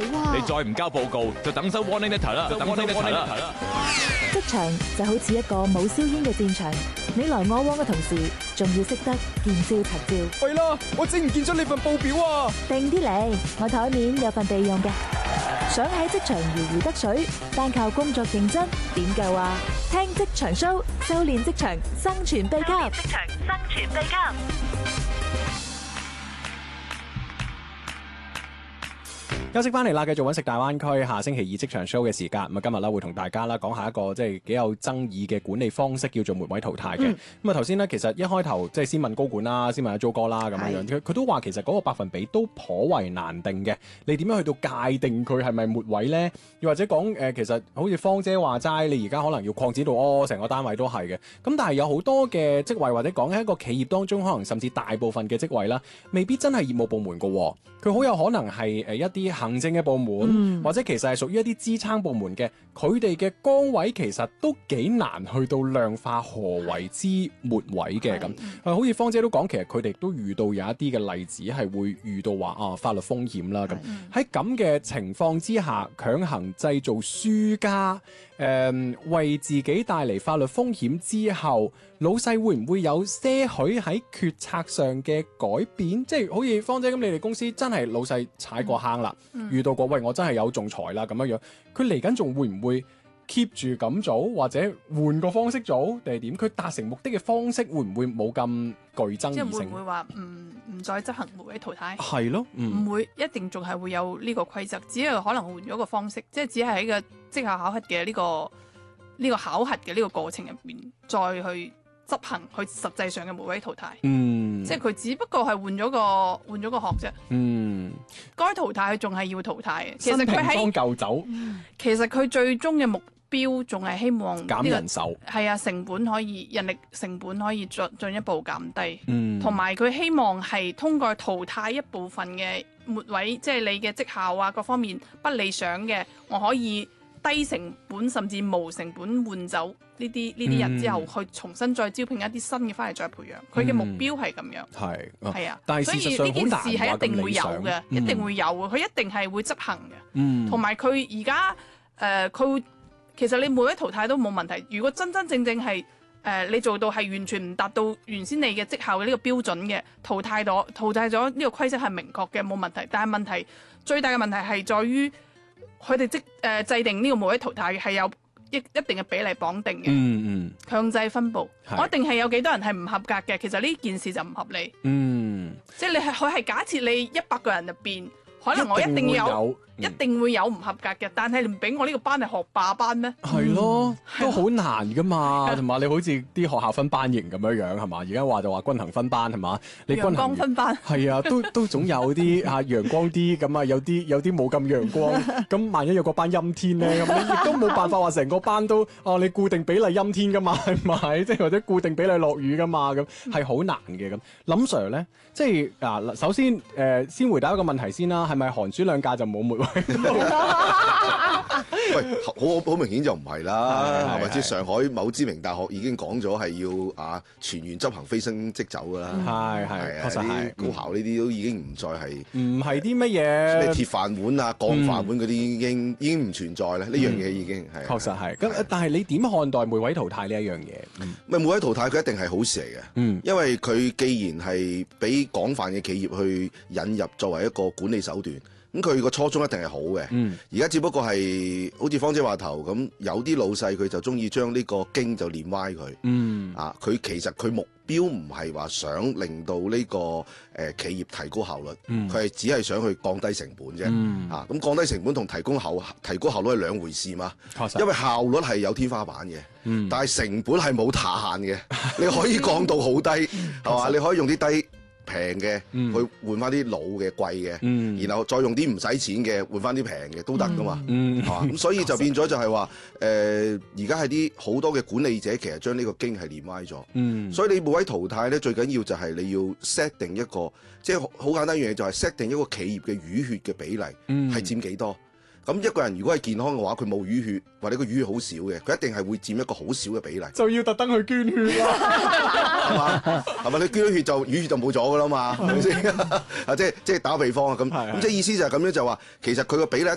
你再唔交報告，就等收 warning letter 啦。 職場就好似一個冇硝煙嘅戰場，你來我往嘅同時，仲要識得見招拆招。 喂啦，我整唔見咗你份報表啊！ 定啲嚟，我台面有份備用嘅。想喺職場如魚得水，單靠工作認真點夠啊？聽職場 show， 修煉職場生存秘笈。 休息翻嚟啦，繼續揾食大灣區。下星期二職場 show 嘅時間，咁啊今日啦會同大家啦講下一個即係幾有爭議嘅管理方式，叫做末位淘汰嘅。咁啊頭先呢，其實一開頭即係先問高管啦，先問阿 Jo 哥啦咁樣樣，佢都話其實嗰個百分比都頗為難定嘅。你點樣去到界定佢係咪末位呢？又或者講其實好似芳姐話齋，你而家可能要擴展到成個單位都係嘅。咁但係有好多嘅職位，或者講喺一個企業當中，可能甚至大部分嘅職位啦，未必真係業務部門㗎，佢好有可能係一啲行政嘅部門，或者其實係屬於一啲支撐部門嘅，佢哋嘅崗位其實都幾難去到量化何為之末位嘅咁。好似芳姐都講，其實佢哋都遇到有一啲嘅例子係會遇到話法律風險啦咁。喺咁嘅情況之下，強行製造輸家，為自己帶嚟法律風險之後，老細會唔會有些許喺決策上嘅改變？即係好似芳姐咁，你哋公司真係老細踩過坑啦，遇到過喂我真係有仲裁啦咁樣樣，佢嚟緊仲會唔會 keep 住咁做，或者換個方式做，定係點？佢達成目的嘅方式會唔會冇咁具爭議性？ 即係會唔會話唔再執行末位淘汰？ 係咯， 唔會，一定仲係會有呢個規則，只係可能換咗個方式，即係只係喺個績效考核嘅呢個考核嘅呢個過程入邊，再去執行佢實際上嘅末位淘汰。即係佢只不過係換咗個殼啫。該淘汰佢仲係要淘汰嘅。其實佢喺舊酒， 其實佢最終嘅目標仲係希望減人手。 係啊，人力成本可以進一步減低。同埋佢希望係通過淘汰一部分嘅末位，即係你嘅績效啊各方面不理想嘅，我可以低成本甚至無成本換走呢啲人之後，去重新再招聘一啲新嘅翻嚟再培養。佢嘅目標係咁樣。係啊， 但係事實上所以呢件事係一定會有嘅，一定會有嘅，佢一定係會執行嘅。同埋佢而家佢會其實你末位淘汰都冇問題。如果真正係你做到係完全唔達到原先你嘅績效嘅呢個標準嘅，淘汰咗呢個規則係明確嘅冇問題。但係最大嘅問題係在於佢哋制定呢個末位淘汰係有一定嘅比例綁定嘅，強制分佈，我一定係有幾多人係唔合格嘅。其實呢件事就唔合理。即係佢係假設你100個人入邊，可能我一定會有唔合格嘅，但係你唔俾我呢個班係學霸班咩？係咯，都好難噶嘛，同埋你好似啲學校分班型咁樣係嘛？而家話就話均衡分班係嘛？你均衡陽光分班係啊，都總有啲陽光啲咁啊，有啲冇咁陽光。咁萬一有個班陰天咧，咁你亦都冇辦法話成個班都你固定比例陰天噶嘛？係咪？即係或者固定比例落雨噶嘛？咁係好難嘅咁。林 Sir 咧，即係首先先回答一個問題先啦，係咪寒暑兩假就冇末位？ 喂，好明顯就唔係啦，係咪？即係上海某知名大學已經講咗係要全員執行非升即走噶啦，係確實係高校呢啲都已經唔再係啲乜嘢咩鐵飯碗啊、鋼飯碗嗰啲已經唔存在啦。呢樣嘢已經係確實係咁，但係你點看待末位淘汰呢一樣嘢？ 末位淘汰佢一定係好事嚟嘅，因為佢既然係俾廣泛嘅企業去引入作為一個管理手段。咁佢個初衷一定係好嘅，而家只不過係好似芳姐話頭咁，有啲老細佢就中意將呢個經就練歪佢，佢其實佢目標唔係話想令到呢個企業提高效率，佢係只係想去降低成本啫，咁降低成本同提高效率係兩回事嘛，因為效率係有天花板嘅，但係成本係冇下限嘅，你可以降到好低，係嘛？你可以用啲低平嘅去換翻啲老嘅貴嘅，然後再用啲唔使錢嘅換翻啲平嘅都得噶嘛，係嘛？咁所以就變咗就係話，而家係啲好多嘅管理者其實將呢個經係練歪咗，所以你末位淘汰咧最緊要就係你要 set 定一個，即係好簡單一樣嘢就係 set 定一個企業嘅淤血嘅比例係佔幾多。咁一個人如果係健康嘅話，佢冇淤血或者個淤血好少嘅，佢一定係會佔一個好少嘅比例。就要特登去捐血啦，係嘛？係咪？你捐咗血就淤血就冇咗噶啦嘛？係咪先？即係打個比方啊咁。咁即係意思就係咁樣就話，其實佢個比例一